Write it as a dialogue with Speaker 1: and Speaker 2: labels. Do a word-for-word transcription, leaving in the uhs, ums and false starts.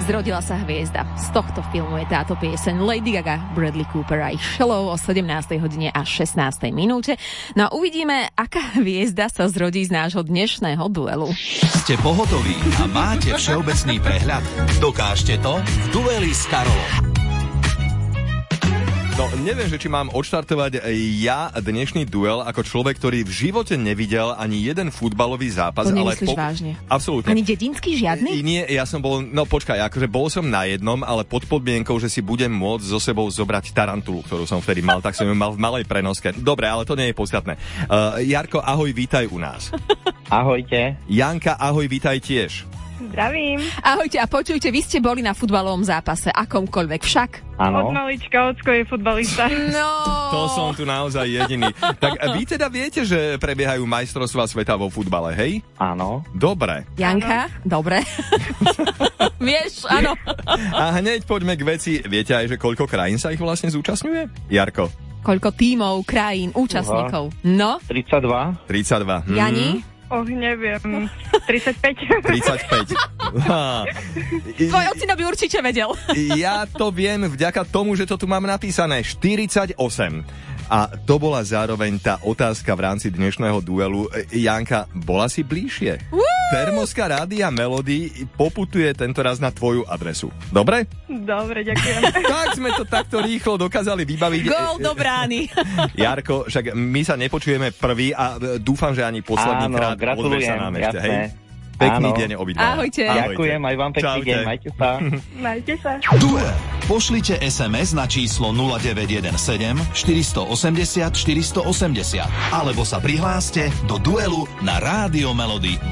Speaker 1: Zrodila sa hviezda. Z tohto filmu je táto pieseň Lady Gaga, Bradley Cooper a Shallow o sedemnástej hodine a šestnástej minúte. No a uvidíme, aká hviezda sa zrodí z nášho dnešného duelu.
Speaker 2: Ste pohotoví a máte všeobecný prehľad? Dokážte to v dueli s Karolom.
Speaker 3: No, neviem, že či mám odštartovať ja dnešný duel ako človek, ktorý v živote nevidel ani jeden futbalový zápas.
Speaker 1: To nemyslíš
Speaker 3: ale po...
Speaker 1: vážne?
Speaker 3: Absolútne.
Speaker 1: Ani dedinský žiadny?
Speaker 3: Nie, ja som bol, no počkaj, akože bol som na jednom, ale pod podmienkou, že si budem môcť so sebou zobrať tarantulu, ktorú som vtedy mal, tak som ju mal v malej prenoske. Dobre, ale to nie je podstatné. Uh, Jarko, ahoj, vítaj u nás.
Speaker 4: Ahojte.
Speaker 3: Janka, ahoj, vítaj tiež.
Speaker 5: Zdravím.
Speaker 1: Ahojte a počujte, vy ste boli na futbalovom zápase, akomkoľvek však.
Speaker 4: Áno.
Speaker 5: Od malička, ocko je futbalista.
Speaker 1: No.
Speaker 3: To som tu naozaj jediný. Tak vy teda viete, že prebiehajú majstrovstvá sveta vo futbale, hej?
Speaker 4: Áno.
Speaker 3: Dobre.
Speaker 1: Janka? Dobre. Vieš, áno.
Speaker 3: A hneď poďme k veci. Viete aj, že koľko krajín sa ich vlastne zúčastňuje? Jarko?
Speaker 1: Koľko tímov, krajín, účastníkov? No?
Speaker 4: tridsaťdva.
Speaker 3: tridsaťdva.
Speaker 1: Jani?
Speaker 3: Hmm.
Speaker 5: Och, neviem. tridsaťpäť.
Speaker 3: tridsaťpäť.
Speaker 1: Tvoj ocino by určite vedel.
Speaker 3: Ja to viem vďaka tomu, že to tu mám napísané. štyridsaťosem. A to bola zároveň tá otázka v rámci dnešného duelu. Janka, bola si bližšie? Woo! Termoska Rádia Melody poputuje tento raz na tvoju adresu. Dobre?
Speaker 5: Dobre, ďakujem.
Speaker 3: Tak sme to takto rýchlo dokázali vybaviť.
Speaker 1: Gól do brány.
Speaker 3: Jarko, však my sa nepočujeme prvý a dúfam, že ani posledný
Speaker 4: Áno,
Speaker 3: krát.
Speaker 4: gratulujem,
Speaker 3: Odber sa nám ešte,
Speaker 4: jasné.
Speaker 3: hej? Pekný
Speaker 4: Áno.
Speaker 3: deň obidva.
Speaker 1: Ahojte.
Speaker 4: Ďakujem, aj vám pekný
Speaker 3: Čaute.
Speaker 4: deň, majte sa.
Speaker 5: Majte sa.
Speaker 2: Duel. Pošlite es em es na číslo nula deväť jeden sedem štyri osem nula štyri osem nula alebo sa prihláste do duelu na Rádio Melody.